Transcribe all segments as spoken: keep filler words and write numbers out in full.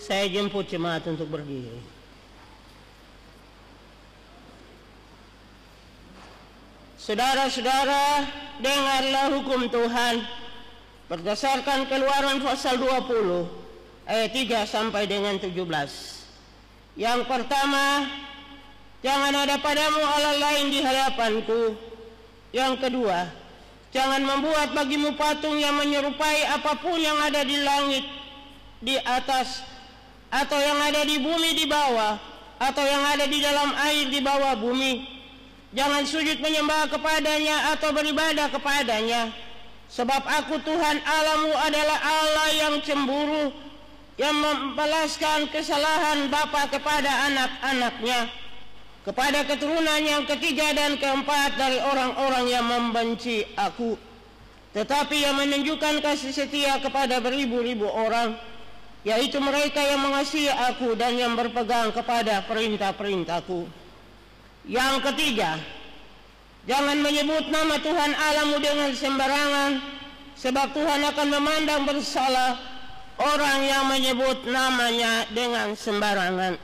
Saya jemput jemaat untuk berdiri. Saudara-saudara, dengarlah hukum Tuhan berdasarkan Keluaran pasal dua puluh ayat tiga sampai dengan tujuh belas. Yang pertama, jangan ada padamu Allah lain di hadapanku. Yang kedua, jangan membuat bagimu patung yang menyerupai apapun yang ada di langit di atas, atau yang ada di bumi di bawah, atau yang ada di dalam air di bawah bumi. Jangan sujud menyembah kepadanya atau beribadah kepadanya. Sebab aku Tuhan Allahmu adalah Allah yang cemburu, yang membalaskan kesalahan bapa kepada anak-anaknya, kepada keturunan yang ketiga dan keempat dari orang-orang yang membenci aku, tetapi yang menunjukkan kasih setia kepada beribu-ribu orang, yaitu mereka yang mengasihi aku dan yang berpegang kepada perintah-perintahku. Yang ketiga, jangan menyebut nama Tuhan Allahmu dengan sembarangan, sebab Tuhan akan memandang bersalah orang yang menyebut namanya dengan sembarangan.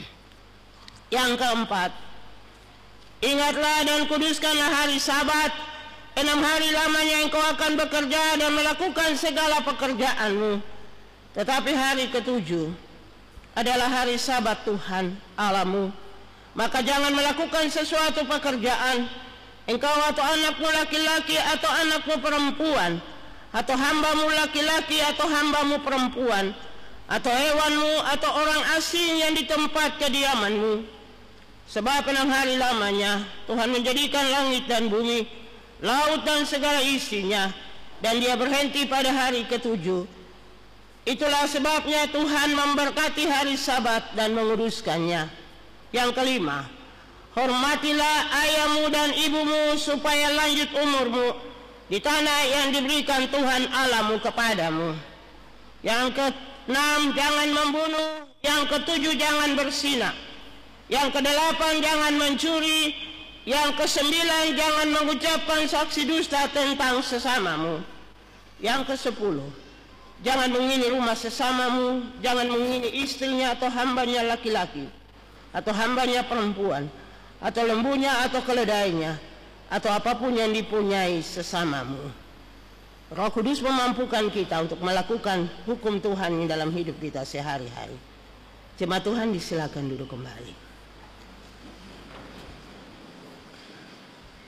Yang keempat, ingatlah dan kuduskanlah hari Sabat. Enam hari lamanya engkau akan bekerja dan melakukan segala pekerjaanmu. Tetapi hari ketujuh adalah hari Sabat Tuhan Allahmu. Maka jangan melakukan sesuatu pekerjaan, engkau atau anakmu laki-laki atau anakmu perempuan, atau hambamu laki-laki atau hambamu perempuan, atau hewanmu atau orang asing yang di tempat kediamanmu. Sebab enam hari lamanya Tuhan menjadikan langit dan bumi, laut dan segala isinya, dan dia berhenti pada hari ketujuh. Itulah sebabnya Tuhan memberkati hari Sabat dan menguduskannya. Yang kelima, hormatilah ayahmu dan ibumu supaya lanjut umurmu di tanah yang diberikan Tuhan Allahmu kepadamu. Yang keenam, jangan membunuh. Yang ketujuh, jangan berzina. Yang kedelapan, jangan mencuri. Yang kesembilan, jangan mengucapkan saksi dusta tentang sesamamu. Yang kesepuluh, jangan menghini rumah sesamamu, jangan menghini istrinya atau hambanya laki-laki, atau hambanya perempuan, atau lembunya atau keledainya, atau apapun yang dipunyai sesamamu. Roh Kudus memampukan kita untuk melakukan hukum Tuhan dalam hidup kita sehari-hari. Jemaat Tuhan disilakan duduk kembali.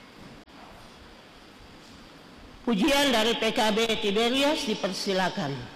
Pujian dari P K B Tiberias dipersilakan.